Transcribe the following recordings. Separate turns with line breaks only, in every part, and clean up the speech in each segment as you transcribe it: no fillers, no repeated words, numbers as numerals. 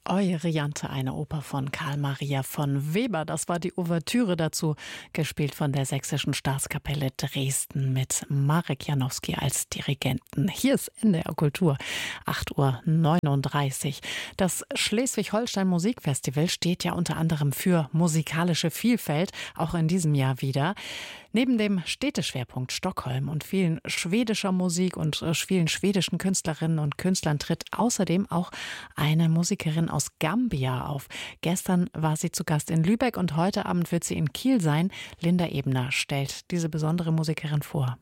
Euryanthe, eine Oper von Karl Maria von Weber. Das war die Ouvertüre dazu, gespielt von der Sächsischen Staatskapelle Dresden mit Marek Janowski als Dirigenten. Hier ist NDR Kultur, 8:39 Uhr. Das Schleswig-Holstein Musikfestival steht ja unter anderem für musikalische Vielfalt, auch in diesem Jahr wieder. Neben dem Städteschwerpunkt Stockholm und vielen schwedischer Musik und vielen schwedischen Künstlerinnen und Künstlern tritt außerdem auch eine Musikerin aus Gambia auf. Gestern war sie zu Gast in Lübeck und heute Abend wird sie in Kiel sein. Linda Ebner stellt diese besondere Musikerin vor.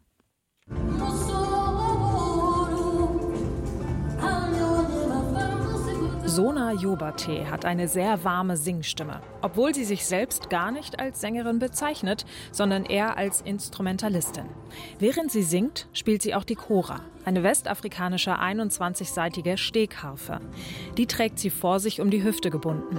Sona Jobate hat eine sehr warme Singstimme, obwohl sie sich selbst gar nicht als Sängerin bezeichnet, sondern eher als Instrumentalistin. Während sie singt, spielt sie auch die Kora, eine westafrikanische 21-saitige Stegharfe. Die trägt sie vor sich um die Hüfte gebunden.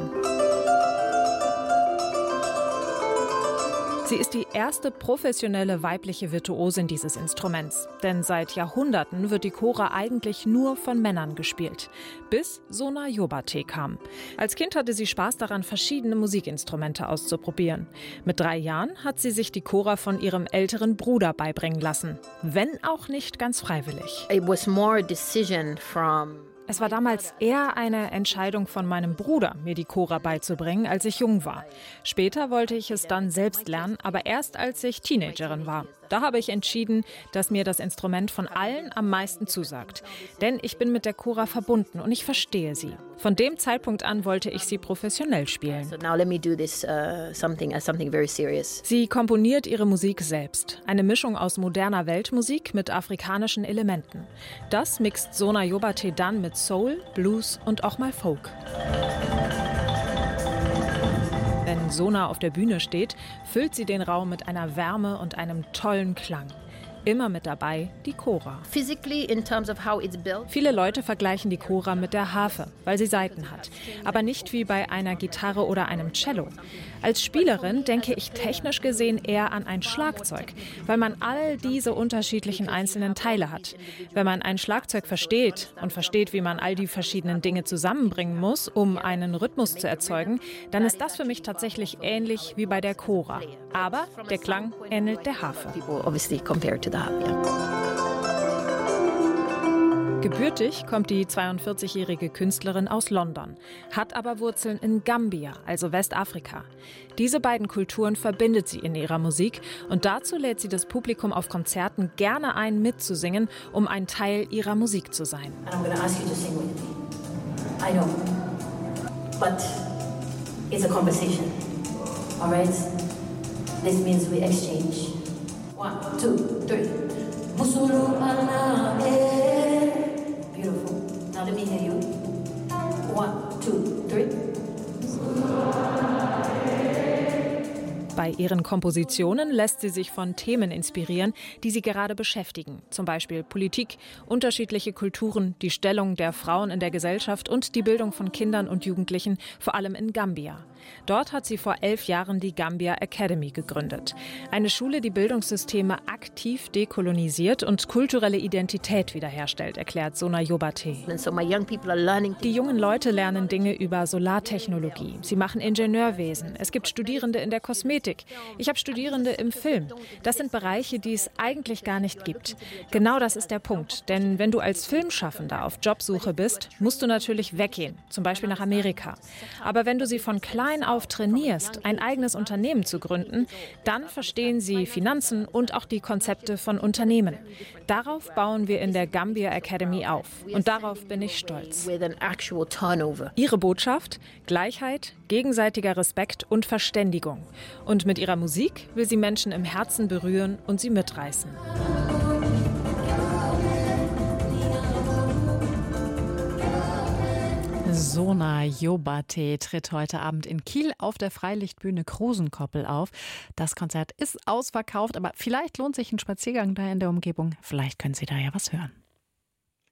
Sie ist die erste professionelle weibliche Virtuosin dieses Instruments. Denn seit Jahrhunderten wird die Kora eigentlich nur von Männern gespielt. Bis Sona Jobate kam. Als Kind hatte sie Spaß daran, verschiedene Musikinstrumente auszuprobieren. Mit 3 Jahren hat sie sich die Kora von ihrem älteren Bruder beibringen lassen. Wenn auch nicht ganz freiwillig. Es war damals eher eine Entscheidung von meinem Bruder, mir die Kora beizubringen, als ich jung war. Später wollte ich es dann selbst lernen, aber erst als ich Teenagerin war. Da habe ich entschieden, dass mir das Instrument von allen am meisten zusagt. Denn ich bin mit der Kora verbunden und ich verstehe sie. Von dem Zeitpunkt an wollte ich sie professionell spielen. Sie komponiert ihre Musik selbst. Eine Mischung aus moderner Weltmusik mit afrikanischen Elementen. Das mixt Sona Jobate dann mit Soul, Blues und auch mal Folk. Wenn Sona auf der Bühne steht, füllt sie den Raum mit einer Wärme und einem tollen Klang. Immer mit dabei die Kora. Viele Leute vergleichen die Kora mit der Harfe, weil sie Saiten hat. Aber nicht wie bei einer Gitarre oder einem Cello. Als Spielerin denke ich technisch gesehen eher an ein Schlagzeug, weil man all diese unterschiedlichen einzelnen Teile hat. Wenn man ein Schlagzeug versteht und versteht, wie man all die verschiedenen Dinge zusammenbringen muss, um einen Rhythmus zu erzeugen, dann ist das für mich tatsächlich ähnlich wie bei der Kora. Aber der Klang ähnelt der Harfe. Gebürtig kommt die 42-jährige Künstlerin aus London, hat aber Wurzeln in Gambia, also Westafrika. Diese beiden Kulturen verbindet sie in ihrer Musik und dazu lädt sie das Publikum auf Konzerten gerne ein, mitzusingen, um ein Teil ihrer Musik zu sein.
This means we exchange. 1, 2, 3. Beautiful. Now let me hear you. 1, 2, 3.
Bei ihren Kompositionen lässt sie sich von Themen inspirieren, die sie gerade beschäftigen. Zum Beispiel Politik, unterschiedliche Kulturen, die Stellung der Frauen in der Gesellschaft und die Bildung von Kindern und Jugendlichen, vor allem in Gambia. Dort hat sie vor 11 Jahren die Gambia Academy gegründet. Eine Schule, die Bildungssysteme aktiv dekolonisiert und kulturelle Identität wiederherstellt, erklärt Sona Jobate. Die jungen Leute lernen Dinge über Solartechnologie. Sie machen Ingenieurwesen. Es gibt Studierende in der Kosmetik. Ich habe Studierende im Film. Das sind Bereiche, die es eigentlich gar nicht gibt. Genau das ist der Punkt. Denn wenn du als Filmschaffender auf Jobsuche bist, musst du natürlich weggehen, zum Beispiel nach Amerika. Aber wenn du sie von klein auf trainierst, ein eigenes Unternehmen zu gründen, dann verstehen sie Finanzen und auch die Konzepte von Unternehmen. Darauf bauen wir in der Gambia Academy auf. Und darauf bin ich stolz. Ihre Botschaft? Gleichheit, gegenseitiger Respekt und Verständigung. Und mit ihrer Musik will sie Menschen im Herzen berühren und sie mitreißen.
Sona Jobate tritt heute Abend in Kiel auf der Freilichtbühne Krusenkoppel auf. Das Konzert ist ausverkauft, aber vielleicht lohnt sich ein Spaziergang da in der Umgebung. Vielleicht können Sie da ja was hören.